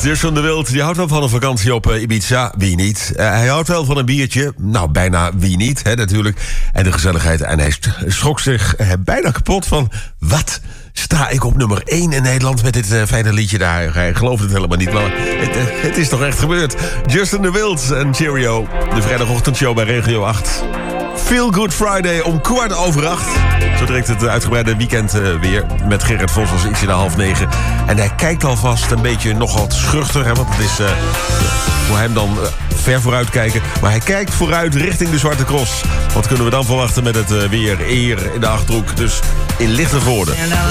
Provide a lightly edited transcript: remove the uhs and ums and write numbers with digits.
Justin de Wild, die houdt wel van een vakantie op Ibiza. Wie niet? Hij houdt wel van een biertje. Nou, bijna wie niet, hè, natuurlijk. En de gezelligheid. En hij schrok zich bijna kapot van... Wat? Sta ik op nummer 1 in Nederland met dit fijne liedje daar? Hij gelooft het helemaal niet, maar het is toch echt gebeurd. Justin de Wild en Cheerio. De vrijdagochtendshow bij Regio 8. Feel Good Friday om 8:15. Zo direct het uitgebreide weekend weer. Met Gerrit Vos als ietsje na 8:30. En hij kijkt alvast een beetje nog wat schuchter. Hè, want het is voor hem dan ver vooruit kijken. Maar hij kijkt vooruit richting de Zwarte Cross. Wat kunnen we dan verwachten met het weer eer in de Achterhoek? Dus in Lichtenvoorde.